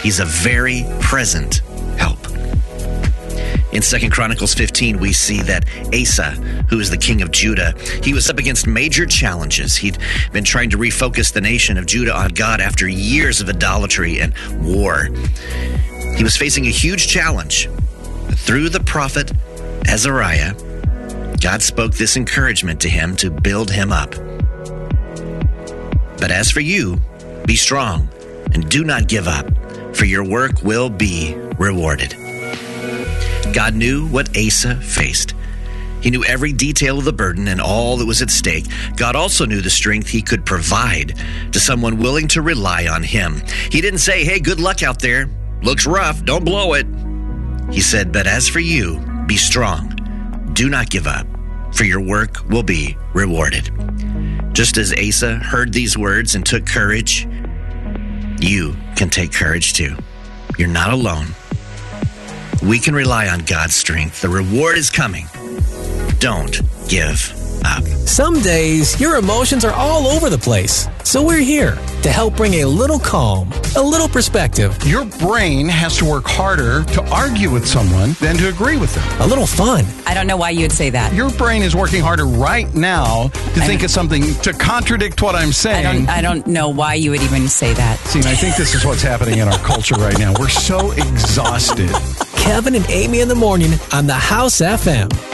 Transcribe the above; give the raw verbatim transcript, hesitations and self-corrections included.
He's a very present help. In Second Chronicles fifteen, we see that Asa, who is the king of Judah, he was up against major challenges. He'd been trying to refocus the nation of Judah on God after years of idolatry and war. He was facing a huge challenge. Through the prophet Azariah, God spoke this encouragement to him to build him up. But as for you, be strong and do not give up, for your work will be rewarded. God knew what Asa faced. He knew every detail of the burden and all that was at stake. God also knew the strength he could provide to someone willing to rely on him. He didn't say, hey, good luck out there. Looks rough. Don't blow it. He said, but as for you, be strong. Do not give up, for your work will be rewarded. Just as Asa heard these words and took courage, you can take courage too. You're not alone. We can rely on God's strength. The reward is coming. Don't give up. Some days, your emotions are all over the place. So we're here to help bring a little calm, a little perspective. Your brain has to work harder to argue with someone than to agree with them. A little fun. I don't know why you'd say that. Your brain is working harder right now to I think don't- of something to contradict what I'm I saying. don't, I don't know why you would even say that. See, and I think this is what's happening in our culture right now. We're so exhausted. Kevin and Amy in the morning on the House F M.